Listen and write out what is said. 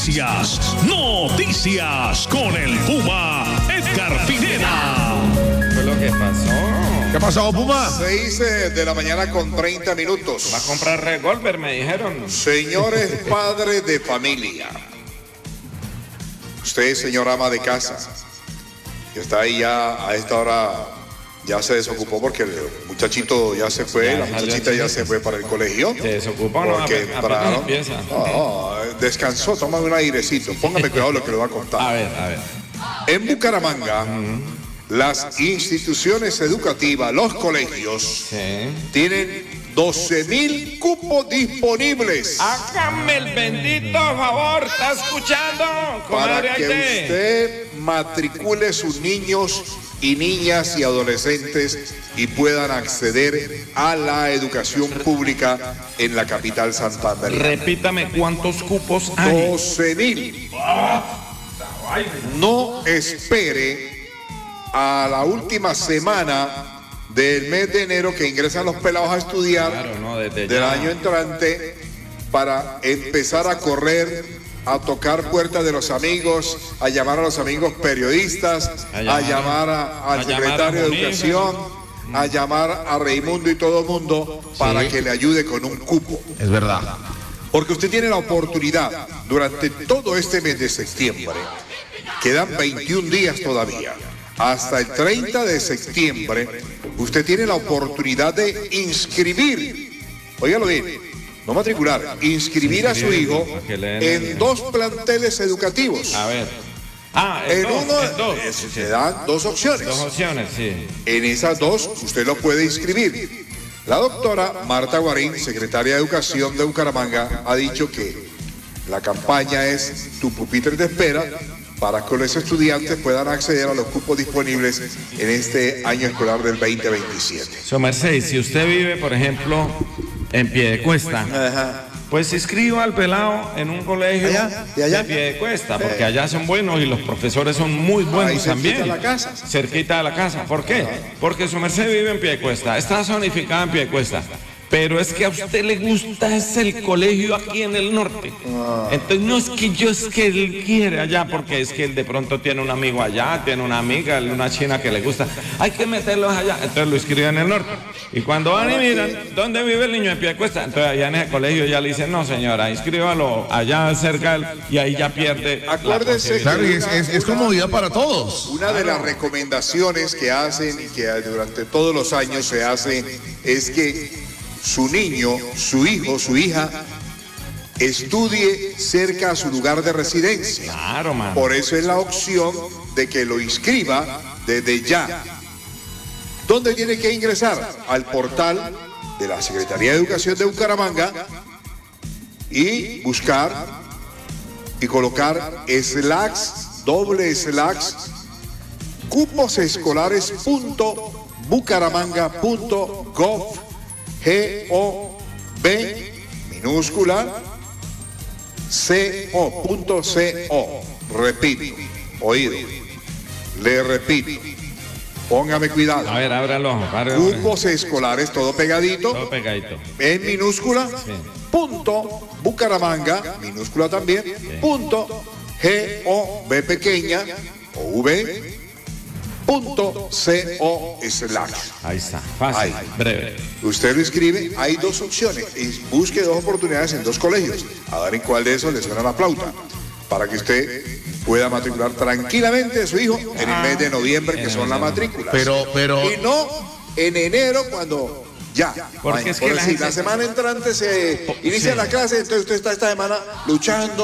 Noticias con el Puma Edgar Pineda. ¿Qué fue lo que pasó? ¿Qué pasó, Puma? 6 de la mañana con 30 minutos. Va a comprar revólver, me dijeron. Señores padres de familia, usted, señor ama de casa, que está ahí ya a esta hora, ya se desocupó porque el muchachito ya se fue, Ya la salió, muchachita ya sí. se fue para el colegio. ¿Se desocupó no? Porque Apenas empieza. descansó, toma un airecito. Póngame cuidado lo que le va a contar. A ver. En Bucaramanga, las instituciones educativas, los colegios, Sí. tienen 12.000 cupos disponibles Hágame el bendito favor, ¿está escuchando? para Comadre que Aide? usted matricule sus niños y niñas y adolescentes y puedan acceder a la educación pública en la capital santandereana. Repítame, ¿cuántos cupos hay? 12.000. No espere a la última semana del mes de enero que ingresan los pelados a estudiar Claro, no, desde del ya. año entrante para empezar a correr, a tocar puertas de los amigos, a llamar a los amigos periodistas, A llamar al a secretario de Junín, Educación, a llamar a Raimundo y todo el mundo para Sí. que le ayude con un cupo. Es verdad. Porque usted tiene la oportunidad durante todo este mes de septiembre, quedan 21 días todavía, hasta el 30 de septiembre, usted tiene la oportunidad de inscribir, óigalo bien, no matricular, inscribir a su hijo a que le den en 2 planteles educativos. A ver. En dos, uno en dos. se dan 2 opciones. Dos opciones, sí. En esas 2 usted lo puede inscribir. La doctora Marta Guarín, secretaria de Educación de Bucaramanga, ha dicho que la campaña es Tu pupitre te espera para que los estudiantes puedan acceder a los cupos disponibles en este año escolar del 2027. Su merced, si usted vive, por ejemplo, en Piedecuesta, pues inscriba al pelado en un colegio ¿De allá? de Piedecuesta, porque allá son buenos y los profesores son muy buenos Ahí cerquita también. de la casa. Cerquita de la casa. ¿Por qué? Porque su merced vive en Piedecuesta, está zonificada en Piedecuesta. Pero es que a usted le gusta es el colegio aquí en el norte. Entonces no es que él quiere allá, porque es que él de pronto tiene un amigo allá, tiene una amiga, una china que le gusta. Hay que meterlos allá. Entonces lo inscriben en el norte. Y cuando van y miran dónde vive el niño en Piedecuesta, entonces allá en ese colegio ya le dicen, no señora, inscríbalo allá cerca y ahí ya pierde. la Acuérdese posibilidad. Claro, y es comodidad para todos. Una de las recomendaciones que hacen y que durante todos los años se hace es que su niño, su hijo, su hija estudie cerca a su lugar de residencia. Claro, man. Por eso es la opción de que lo inscriba desde ya. ¿Dónde tiene que ingresar? Al portal de la Secretaría de Educación de Bucaramanga y buscar y colocar cuposescolares.bucaramanga.gov G-O-B minúscula C-O.C-O. Repito, oído, le repito, póngame cuidado. A ver, ábralo. Cupos escolares, todo pegadito, Todo pegadito. en minúscula, punto Bucaramanga, minúscula también, punto G-O-B pequeña, o V, punto C-O/. Ahí está. Fácil, Ahí. breve. Usted lo escribe, hay 2 opciones, y busque 2 oportunidades en 2 colegios, a ver en cuál de esos le suena la flauta, para que usted pueda matricular tranquilamente a su hijo en el mes de noviembre, que son las matrículas. Pero Y no en enero cuando ya. Porque es que por la decir, gente- la semana entrante se inicia Sí. la clase, entonces usted está esta semana luchando.